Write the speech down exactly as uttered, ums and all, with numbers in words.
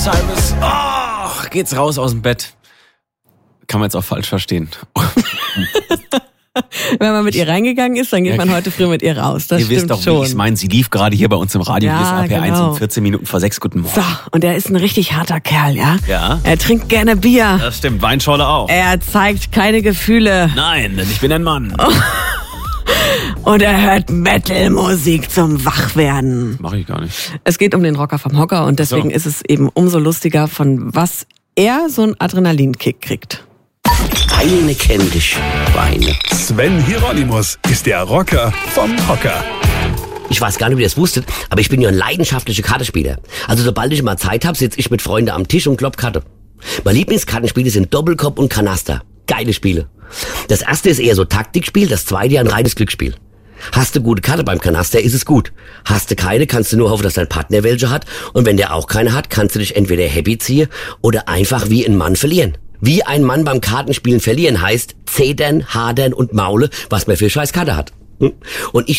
Cyrus. Oh, geht's raus aus dem Bett. Kann man jetzt auch falsch verstehen. Wenn man mit ihr reingegangen ist, dann geht man heute früh mit ihr raus. Das Ihr stimmt wisst doch, schon. wie ich meine. Sie lief gerade hier bei uns im Radio. Ja, Hier ist A P eins genau. um vierzehn Minuten vor sechs. Guten Morgen. So, und er ist ein richtig harter Kerl, ja? Ja. Er trinkt gerne Bier. Das stimmt. Weinschorle auch. Er zeigt keine Gefühle. Nein, denn ich bin ein Mann. Und er hört Metal-Musik zum Wachwerden. Mach ich gar nicht. Es geht um den Rocker vom Hocker und deswegen So. ist es eben umso lustiger, von was er so einen Adrenalinkick kriegt. Eine kennt dich, Weine. Sven Hieronymus ist der Rocker vom Hocker. Ich weiß gar nicht, ob ihr das wusstet, aber ich bin ja ein leidenschaftlicher Kartenspieler. Also sobald ich mal Zeit habe, sitze ich mit Freunden am Tisch und klopp Karte. Meine Lieblingskartenspiele sind Doppelkopf und Kanaster. Geile Spiele. Das erste ist eher so Taktikspiel, das zweite ein reines Glücksspiel. Hast du gute Karte beim Kanaster, ist es gut. Hast du keine, kannst du nur hoffen, dass dein Partner welche hat. Und wenn der auch keine hat, kannst du dich entweder happy ziehen oder einfach wie ein Mann verlieren. Wie ein Mann beim Kartenspielen verlieren heißt, zedern, hadern und maule, was man für scheiß Karte hat. Und ich